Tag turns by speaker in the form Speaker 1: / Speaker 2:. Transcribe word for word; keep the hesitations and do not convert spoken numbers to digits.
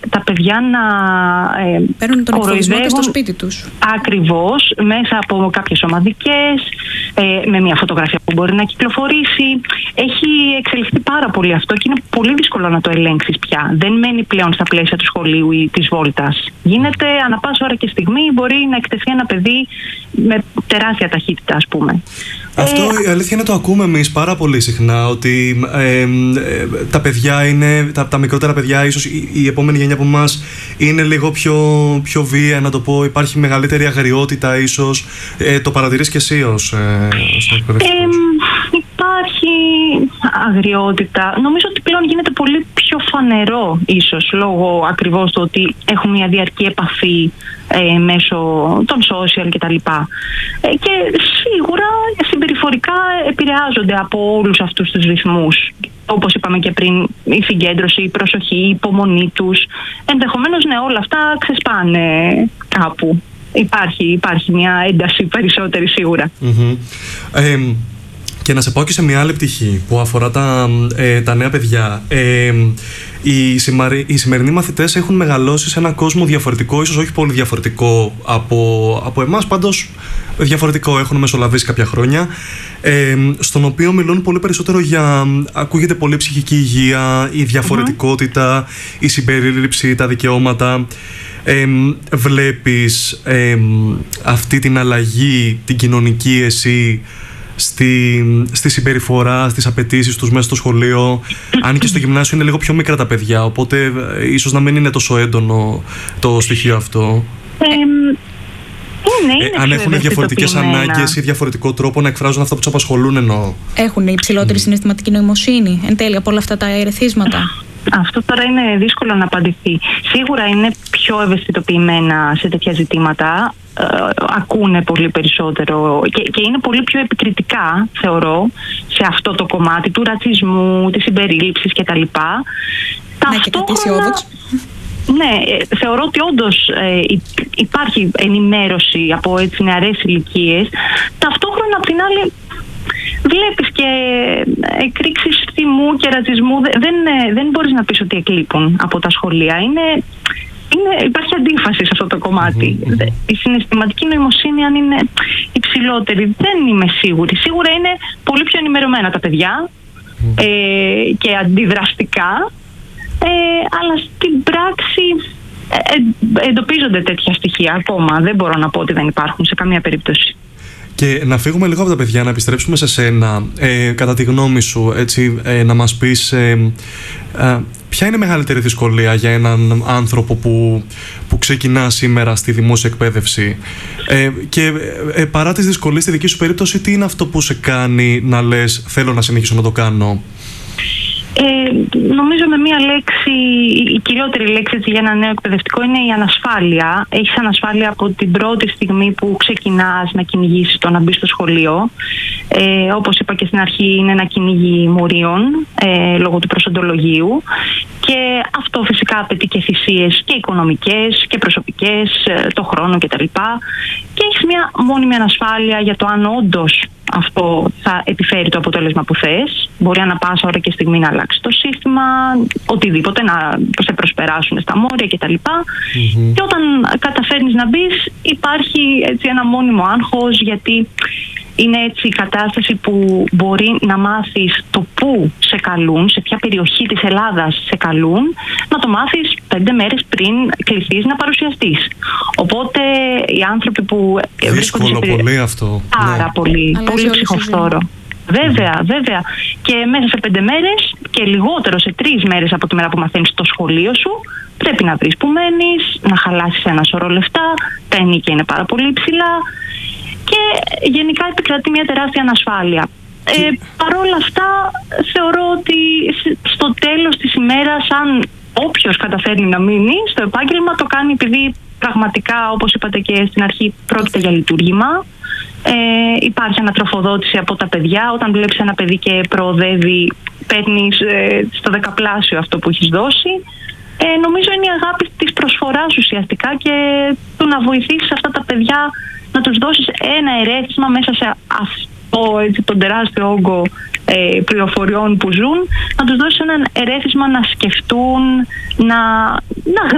Speaker 1: τα παιδιά να ε,
Speaker 2: παίρνουν τον εκφοβισμό και στο σπίτι τους.
Speaker 1: Ακριβώς, μέσα από κάποιες ομαδικές, ε, με μια φωτογραφία που μπορεί να κυκλοφορήσει. Έχει εξελιχθεί πάρα πολύ αυτό και είναι πολύ δύσκολο να το ελέγξεις πια. Δεν μένει πλέον στα πλαίσια του σχολείου ή της βόλτας. Γίνεται ανά πάσα ώρα και στιγμή, μπορεί να εκτεθεί ένα παιδί με τεράστια ταχύτητα, ας πούμε.
Speaker 3: Αυτό η αλήθεια είναι το ακούμε εμείς πάρα πολύ συχνά, ότι ε, ε, τα παιδιά είναι, τα, τα μικρότερα παιδιά, ίσως η, η επόμενη γενιά από εμάς είναι λίγο πιο, πιο βία, να το πω, υπάρχει μεγαλύτερη αγριότητα ίσως. Ε, το παρατηρείς και εσύ ως, ε, ως εκπαιδευτικός?
Speaker 1: Υπάρχει αγριότητα. Νομίζω ότι πλέον γίνεται πολύ πιο φανερό, ίσως, λόγω ακριβώς του ότι έχουν μια διαρκή επαφή ε, μέσω των social κτλ. Ε, και σίγουρα συμπεριφορικά επηρεάζονται από όλους αυτούς τους ρυθμούς. Όπως είπαμε και πριν, η συγκέντρωση, η προσοχή, η υπομονή τους. Ενδεχομένως, ναι, όλα αυτά ξεσπάνε κάπου. Υπάρχει, υπάρχει μια ένταση περισσότερη σίγουρα.
Speaker 3: Mm-hmm. Ε, Και να σε πάω και σε μια άλλη πτυχή που αφορά τα, ε, τα νέα παιδιά. Ε, οι, σημαρι, οι σημερινοί μαθητές έχουν μεγαλώσει σε έναν κόσμο διαφορετικό, ίσως όχι πολύ διαφορετικό από, από εμάς, πάντως διαφορετικό, έχουν μεσολαβήσει κάποια χρόνια, ε, στον οποίο μιλούν πολύ περισσότερο για, ακούγεται πολύ ψυχική υγεία, η διαφορετικότητα, mm-hmm. η συμπερίληψη, τα δικαιώματα. Ε, βλέπεις ε, αυτή την αλλαγή, την κοινωνική εσύ, Στη, στη συμπεριφορά, στις απαιτήσεις τους μέσα στο σχολείο? Αν και στο γυμνάσιο είναι λίγο πιο μικρά τα παιδιά, οπότε ε, ίσως να μην είναι τόσο έντονο το στοιχείο αυτό.
Speaker 1: Ε, είναι, είναι
Speaker 3: ε, αν έχουν διαφορετικές ανάγκες ή διαφορετικό τρόπο να εκφράζουν αυτά που τους απασχολούν, εννοώ.
Speaker 2: Έχουν υψηλότερη mm. συναισθηματική νοημοσύνη εν τέλει από όλα αυτά τα ερεθίσματα?
Speaker 1: Αυτό τώρα είναι δύσκολο να απαντηθεί. Σίγουρα είναι πιο ευαισθητοποιημένα σε τέτοια ζητήματα. Ε, ακούνε πολύ περισσότερο και, και είναι πολύ πιο επικριτικά, θεωρώ, σε αυτό το κομμάτι του ρατσισμού, της συμπερίληψης κτλ.
Speaker 2: Ναι, και κάτι αισιόδοξο.
Speaker 1: Ναι, θεωρώ ότι όντως ε, υπάρχει ενημέρωση από έτσι νεαρές ηλικίες. Ταυτόχρονα, απ' την άλλη, βλέπεις και εκρήξεις θυμού και ρατσισμού. Δεν, δεν μπορείς να πεις ότι εκλείπουν από τα σχολεία. Είναι, είναι, υπάρχει αντίφαση σε αυτό το κομμάτι. Mm-hmm. Η συναισθηματική νοημοσύνη, αν είναι υψηλότερη, δεν είμαι σίγουρη. Σίγουρα είναι πολύ πιο ενημερωμένα τα παιδιά mm-hmm. ε, και αντιδραστικά. Ε, αλλά στην πράξη ε, εντοπίζονται τέτοια στοιχεία ακόμα. Δεν μπορώ να πω ότι δεν υπάρχουν σε καμία περίπτωση.
Speaker 3: Και να φύγουμε λίγο από τα παιδιά, να επιστρέψουμε σε σένα. Ε, κατά τη γνώμη σου, έτσι, ε, να μας πεις ε, ε, ποια είναι η μεγαλύτερη δυσκολία για έναν άνθρωπο που, που ξεκινά σήμερα στη δημόσια εκπαίδευση, ε, και ε, παρά τις δυσκολίες στη δική σου περίπτωση, τι είναι αυτό που σε κάνει να λες θέλω να συνεχίσω να το κάνω?
Speaker 1: Ε, νομίζω με μία λέξη, η κυριότερη λέξη για ένα νέο εκπαιδευτικό είναι η ανασφάλεια. Έχεις ανασφάλεια από την πρώτη στιγμή που ξεκινάς να κυνηγήσεις το να μπει στο σχολείο. Ε, όπως είπα και στην αρχή, είναι ένα κυνήγι μορίων ε, λόγω του προσοντολογίου. Και αυτό φυσικά απαιτεί και θυσίες και οικονομικές και προσωπικές, το χρόνο κτλ. Και έχεις μια μόνιμη ανασφάλεια για το αν όντως αυτό θα επιφέρει το αποτέλεσμα που θες. Μπορεί ανά πάσα ώρα και στιγμή να αλλάξει το σύστημα, οτιδήποτε, να σε προσπεράσουν στα μόρια κτλ. Mm-hmm. Και όταν καταφέρνεις να μπεις, υπάρχει έτσι ένα μόνιμο άγχος, γιατί είναι έτσι η κατάσταση που μπορεί να μάθεις το πού σε καλούν, σε ποια περιοχή της Ελλάδας σε καλούν, να το μάθεις πέντε μέρες πριν κληθείς να παρουσιαστείς. Οπότε οι άνθρωποι που
Speaker 3: δύσκολο
Speaker 1: βρίσκονται σε...
Speaker 3: πολύ αυτό.
Speaker 1: Πάρα ναι. πολύ,
Speaker 2: αλλά
Speaker 1: πολύ ψυχοφθόρο. Βέβαια, mm. βέβαια. Και μέσα σε πέντε μέρες και λιγότερο σε τρεις μέρες από τη μέρα που μαθαίνεις το σχολείο σου, πρέπει να βρεις που μένεις, να χαλάσεις ένα σωρό λεφτά, τα ενίκια είναι πάρα πολύ υψηλά. Και γενικά επικρατεί μια τεράστια ανασφάλεια. Ε, Παρ' όλα αυτά, θεωρώ ότι στο τέλος της ημέρας, αν όποιος καταφέρνει να μείνει στο επάγγελμα, το κάνει επειδή πραγματικά, όπως είπατε και στην αρχή, πρόκειται για λειτουργήμα. Ε, υπάρχει ανατροφοδότηση από τα παιδιά. Όταν βλέπεις ένα παιδί και προοδεύει, παίρνεις ε, στο δεκαπλάσιο αυτό που έχεις δώσει. Ε, νομίζω είναι η αγάπη της προσφοράς ουσιαστικά και του να βοηθήσεις αυτά τα παιδιά, να τους δώσεις ένα ερέθισμα μέσα σε αυτό έτσι, τον τεράστιο όγκο ε, πληροφοριών που ζουν, να τους δώσεις ένα ερέθισμα να σκεφτούν, να, να